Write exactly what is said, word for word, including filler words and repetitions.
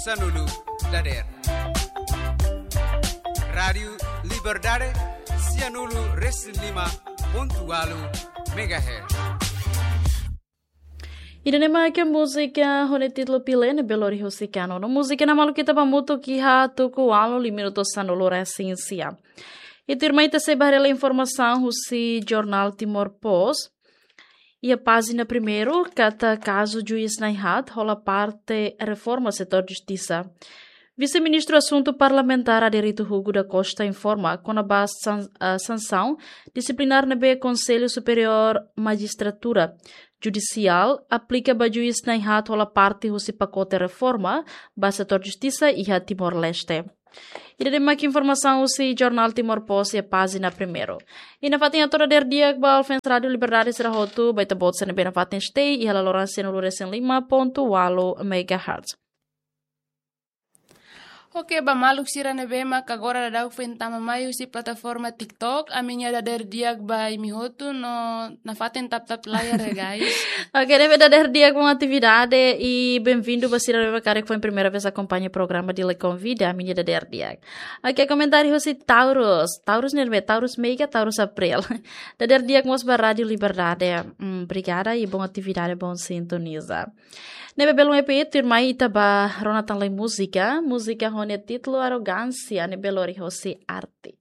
Sanulu Dader Radio Liberdade Cianulu Reslima Pontualu Megahertz. E nema que música hone título pilene belori hosicano no música na malu kita pamuto ki ha tuku alo liminuto sanulu resinsia. E turmaita se barela informação husi jornal Timor Post. E a página primeiro, cada caso juiz Naihat, rola parte reforma setor justiça. Vice-ministro assunto parlamentar Aderito Hugo da Costa informa com a base a sanção disciplinar na B Conselho Superior Magistratura Judicial aplica para juiz Naihat rola parte husi pacote reforma base setor justiça e a Timor-Leste. E demais que informação o jornal Timor Post e a página primeiro. E na fatinha toda der dia que o Fens Radio Liberdade será roto, vai ter bot sendo bem na fatinha stay e ela Lourenço no Lourenço Lima ponto walo megahertz. Ok, ba maluk sira na bema que agora da foi tama maio si plataforma TikTok, a minha da der dia ba mihoto no na faten tap tap layar guys. Ok, deve da der dia com atividade e bem-vindo para sira bema cara que foi a primeira vez acompanha o programa de Le Convida a minha da der dia. Ok, comentário si Taurus, Taurus nerve, Taurus mega, Taurus April. Da der dia com os ba Rádio Liberdade. Hum, obrigada e boa atividade, bom sintoniza. Nebe belo E P, turma itaba Ronatan lei música, música hone título arrogância, nebe lori hosi arte.